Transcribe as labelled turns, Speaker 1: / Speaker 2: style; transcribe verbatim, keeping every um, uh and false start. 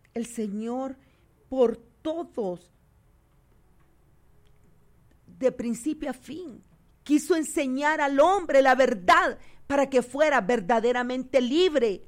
Speaker 1: El Señor por todos, de principio a fin, quiso enseñar al hombre la verdad para que fuera verdaderamente libre.